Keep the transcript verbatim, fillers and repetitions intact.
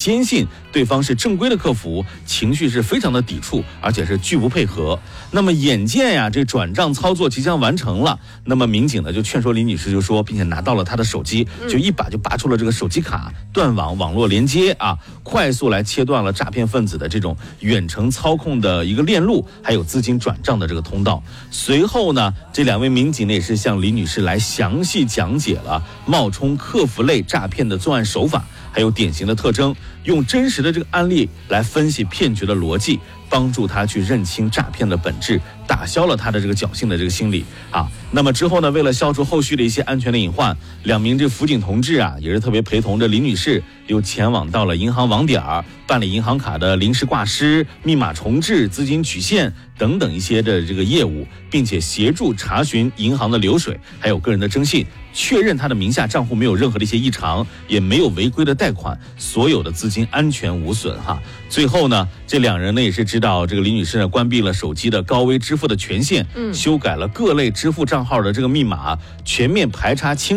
坚信对方是正规的客服，情绪是非常的抵触，而且是拒不配合。那么眼见呀，这转账操作即将完成了，那么民警呢就劝说李女士就说，并且拿到了她的手机，就一把就拔出了这个手机卡，断网网络连接啊，快速来切断了诈骗分子的这种远程操控的一个链路，还有资金转账的这个通道。随后呢，这两位民警呢也是向李女士来详细讲解了冒充客服类诈骗的作案手法，还有典型的特征，用真实的这个案例来分析骗局的逻辑，帮助他去认清诈骗的本质，打消了他的这个侥幸的这个心理啊。那么之后呢，为了消除后续的一些安全的隐患，两名这辅警同志啊，也是特别陪同着李女士，又前往到了银行网点办理银行卡的临时挂失、密码重置、资金取现等等一些的这个业务，并且协助查询银行的流水，还有个人的征信，确认他的名下账户没有任何的一些异常，也没有违规的贷款，所有的资金安全无损哈。最后呢，这两人呢也是知道这个李女士呢关闭了手机的高危支付的权限，嗯，修改了各类支付账号的这个密码，全面排查清